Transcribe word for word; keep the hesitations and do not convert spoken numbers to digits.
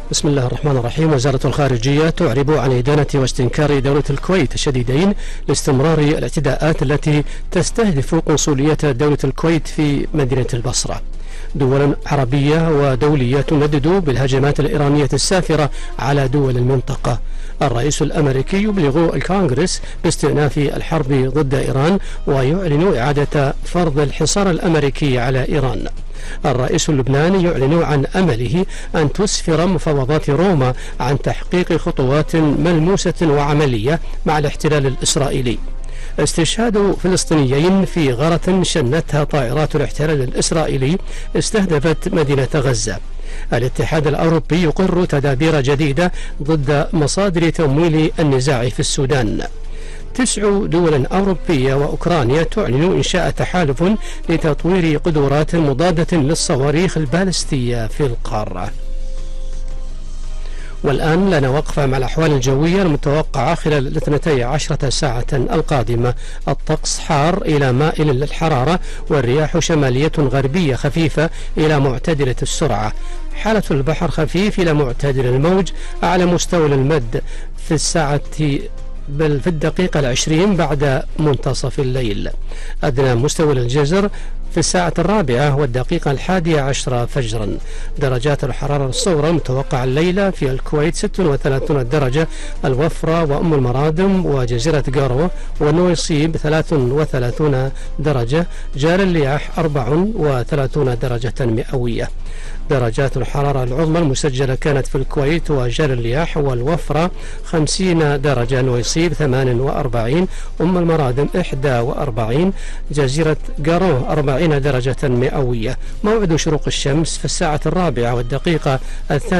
بسم الله الرحمن الرحيم. وزارة الخارجية تعرب عن إدانة واستنكار دولة الكويت الشديدين لاستمرار الاعتداءات التي تستهدف قنصلية دولة الكويت في مدينة البصرة. دول عربية ودولية تندد بالهجمات الإيرانية السافرة على دول المنطقة. الرئيس الأمريكي يبلغ الكونغرس باستئناف الحرب ضد إيران ويعلن إعادة فرض الحصار الأمريكي على إيران. الرئيس اللبناني يعلن عن أمله أن تسفر مفاوضات روما عن تحقيق خطوات ملموسة وعملية مع الاحتلال الإسرائيلي. استشهاد فلسطينيين في غارة شنتها طائرات الاحتلال الإسرائيلي استهدفت مدينة غزة. الاتحاد الأوروبي يقر تدابير جديدة ضد مصادر تمويل النزاع في السودان. تسع دول أوروبية وأوكرانيا تعلن إنشاء تحالف لتطوير قدرات مضادة للصواريخ البالستية في القارة. والآن لنا وقفة مع الأحوال الجوية المتوقعة خلال الاثنتي عشرة ساعة القادمة. الطقس حار إلى مائل للحرارة، والرياح شمالية غربية خفيفة إلى معتدلة السرعة. حالة البحر خفيف إلى معتدل الموج. أعلى مستوى المد في الساعة بل في الدقيقة العشرين بعد منتصف الليل. أدنى مستوى الجزر في الساعة الرابعة والدقيقة الحادية عشرة فجرا. درجات الحرارة الصغرى المتوقعة الليلة في الكويت ستة وثلاثين درجة، الوفرة وأم المرادم وجزيرة قارو ونويصيب ثلاثة وثلاثين درجة، جار الرياح أربعة وثلاثين درجة مئوية. درجات الحرارة العظمى المسجلة كانت في الكويت وجار الرياح والوفرة خمسين درجة، نويصيب ثمانية وأربعين، أم المرادم إحدى وأربعين، جزيرة قارو أربعين درجة مئوية. موعد شروق الشمس في الساعة الرابعة والدقيقة الثانية